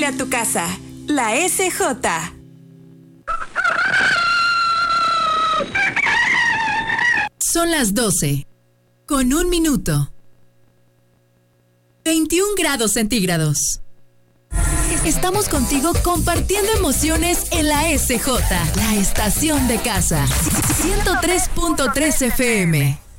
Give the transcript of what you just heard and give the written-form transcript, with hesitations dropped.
para tu casa. La SJ. Son las 12, con 1 minuto. 21 grados centígrados. Estamos contigo compartiendo emociones en la SJ, la estación de casa. 103.3 FM.